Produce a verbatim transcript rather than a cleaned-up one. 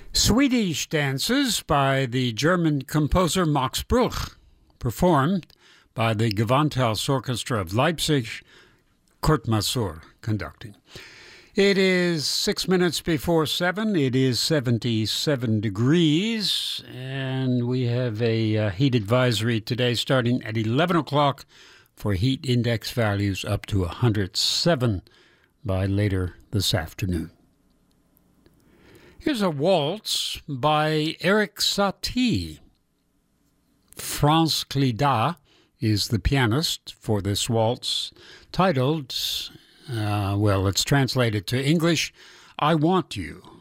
Swedish dances by the German composer Max Bruch, performed by the Gewandhaus Orchestra of Leipzig, Kurt Masur conducting. It is six minutes before seven. It is seventy-seven degrees, and we have a uh, heat advisory today starting at eleven o'clock for heat index values up to one hundred seven by later this afternoon. Here's a waltz by Erik Satie. France Clidat is the pianist for this waltz, titled, uh, well, it's translated to English, I Want You.